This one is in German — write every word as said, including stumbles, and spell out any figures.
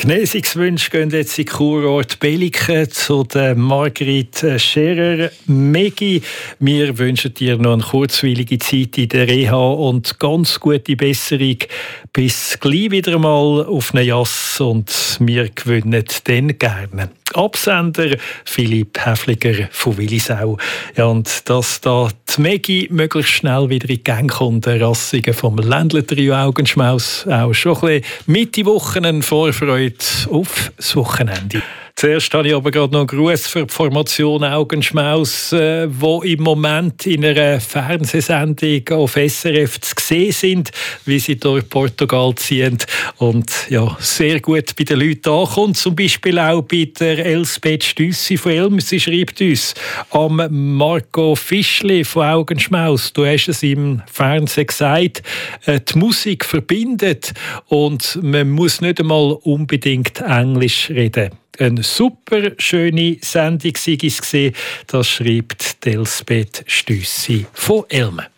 Genesungswünsche gehen jetzt in Kurort Belliken zu der Margrit Scherer. Megi, wir wünschen dir noch eine kurzweilige Zeit in der Reha und ganz gute Besserung. Bis gleich wieder mal auf eine Jass und wir gewinnen dann gerne. Absender Philipp Häfliger von Willisau. Ja, und dass da die Megi möglichst schnell wieder in die Gang kommt, der Rassige vom Ländler-Trio Augenschmaus, auch schon ein bisschen Mitte Woche eine Vorfreude auf das Wochenende. Zuerst habe ich aber gerade noch einen Gruß für die Formation Augenschmaus, äh, wo im Moment in einer Fernsehsendung auf S R F zu sehen sind, wie sie durch Portugal ziehen und ja, sehr gut bei den Leuten ankommt. Zum Beispiel auch bei der Elsbeth Stüssi von Elm. Sie schreibt uns am Marco Fischli von Augenschmaus. Du hast es im Fernsehen gesagt, äh, die Musik verbindet und man muss nicht einmal unbedingt Englisch reden. Eine super schöne Sendung sei es gesehen, das schreibt Elsbeth Stüssi von Elmen.